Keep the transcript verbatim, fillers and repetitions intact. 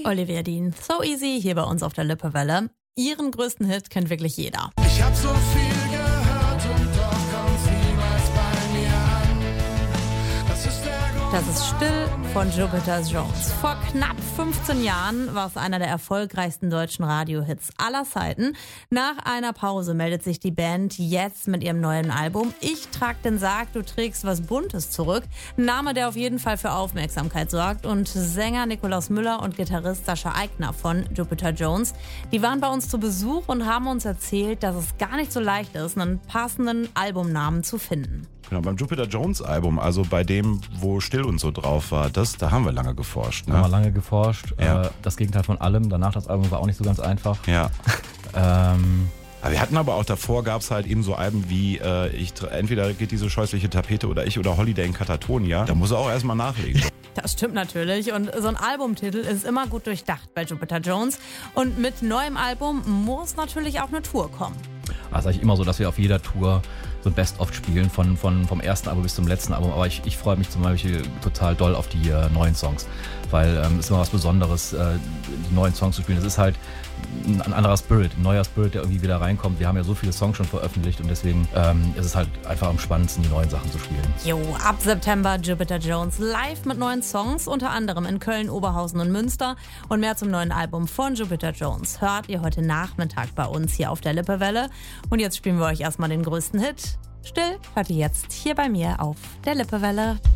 Olivia Dean, So Easy, hier bei uns auf der Lippewelle. Ihren größten Hit kennt wirklich jeder. Ich hab so viel gehört und doch kommt's niemals bei mir an. Das ist der Grund. Das ist Still von Jupiter Jones. Vor knapp fünfzehn Jahren war es einer der erfolgreichsten deutschen Radiohits aller Zeiten. Nach einer Pause meldet sich die Band jetzt mit ihrem neuen Album Ich trag den Sarg, du trägst was Buntes zurück. Ein Name, der auf jeden Fall für Aufmerksamkeit sorgt. Und Sänger Nikolaus Müller und Gitarrist Sascha Eigner von Jupiter Jones, die waren bei uns zu Besuch und haben uns erzählt, dass es gar nicht so leicht ist, einen passenden Albumnamen zu finden. Genau, beim Jupiter Jones Album, also bei dem, wo Still und so drauf war, das, da haben wir lange geforscht. Ne? Haben wir lange geforscht. Ja. Äh, das Gegenteil von allem. Danach das Album war auch nicht so ganz einfach. Ja. ähm, Aber wir hatten aber auch davor, gab es halt eben so Alben wie äh, ich, entweder geht diese scheußliche Tapete oder ich oder Holiday in Katatonia. Da muss er auch erstmal nachlegen. Das stimmt natürlich und so ein Albumtitel ist immer gut durchdacht bei Jupiter Jones. Und mit neuem Album muss natürlich auch eine Tour kommen. Also eigentlich immer so, dass wir auf jeder Tour so ein Best-of spielen, von, von, vom ersten Album bis zum letzten Album. Aber ich, ich freue mich zum Beispiel total doll auf die äh, neuen Songs, weil es ähm, ist immer was Besonderes, äh, die neuen Songs zu spielen. Es ist halt ein, ein anderer Spirit, ein neuer Spirit, der irgendwie wieder reinkommt. Wir haben ja so viele Songs schon veröffentlicht und deswegen ähm, ist es halt einfach am spannendsten, die neuen Sachen zu spielen. Jo, ab September Jupiter Jones live mit neuen Songs, unter anderem in Köln, Oberhausen und Münster. Und mehr zum neuen Album von Jupiter Jones hört ihr heute Nachmittag bei uns hier auf der Lippewelle. Und jetzt spielen wir euch erstmal den größten Hit. Still hört ihr jetzt hier bei mir auf der Lippewelle.